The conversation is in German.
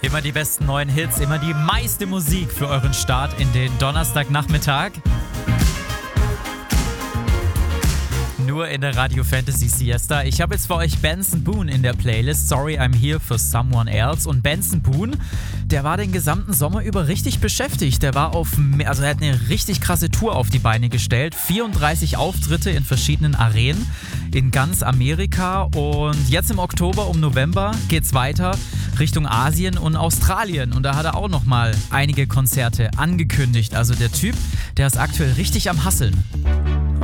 Immer die besten neuen Hits, immer die meiste Musik für euren Start in den Donnerstagnachmittag. Nur in der Radio Fantasy Siesta. Ich habe jetzt für euch Benson Boone in der Playlist. Sorry, I'm here for someone else. Und Benson Boone, der war den gesamten Sommer über richtig beschäftigt. Der war er hat eine richtig krasse Tour auf die Beine gestellt. 34 Auftritte in verschiedenen Arenen in ganz Amerika. Und jetzt im Oktober und November geht's weiter Richtung Asien und Australien. Und da hat er auch nochmal einige Konzerte angekündigt. Also der Typ, der ist aktuell richtig am Hasseln.